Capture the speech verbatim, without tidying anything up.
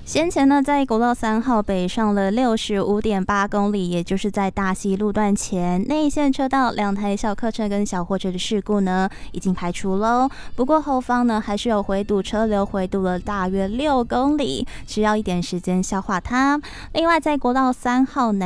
先前呢，在国道三号北上了六十五点八公里，也就是在大溪路段前内线车道两台小客车跟小货车的事故呢，已经排除喽。不过后方呢，还是有回堵车流，回堵了大约六公里，需要一点时间消化它。另外，在国道三号南